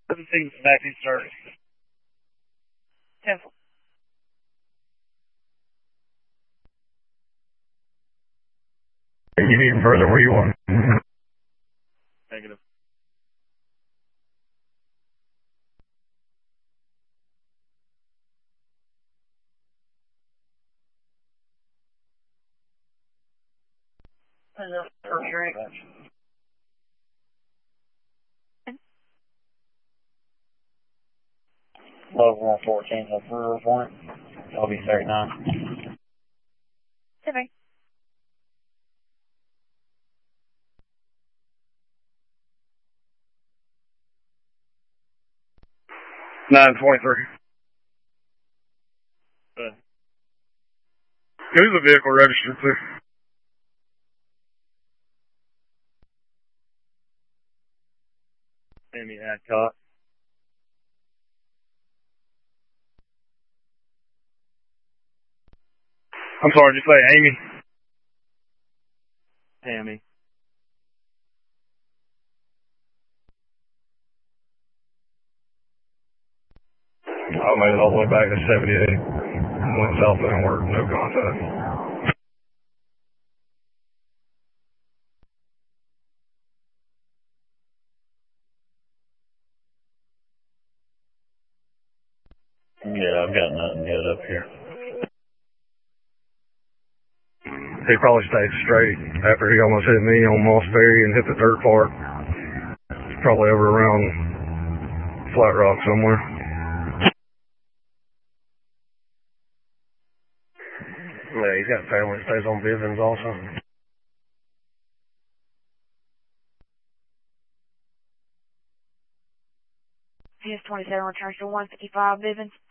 17 Matthews 30. 10. You need further where you want. Negative. Drink. 114, so brewer point. That'll be 39. Tipping. $923. Who's the vehicle registered to? Amy Adcock. I'm sorry, did you say Amy? Tammy. I made it all the way back to 78. Went southbound work, no contact. Yeah, I've got nothing yet up here. He probably stayed straight after he almost hit me on Moss Ferry and hit the dirt part. Probably over around Flat Rock somewhere. Yeah, he's got family that stays on Bivens also. PS27 returns to 155 Bivens.